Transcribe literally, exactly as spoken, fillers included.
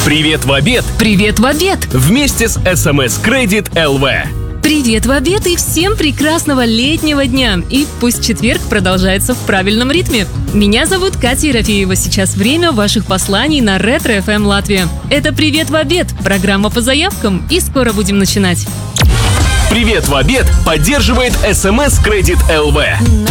Привет в обед! Привет в обед! Вместе с эс эм эс Credit эл ви. Привет в обед и всем прекрасного летнего дня! И пусть четверг продолжается в правильном ритме. Меня зовут Катя Ерофеева. Сейчас время ваших посланий на Ретро эф эм Латвия. Это «Привет в обед» – программа по заявкам, и скоро будем начинать. Привет в обед поддерживает эс эм эс Credit эл ви.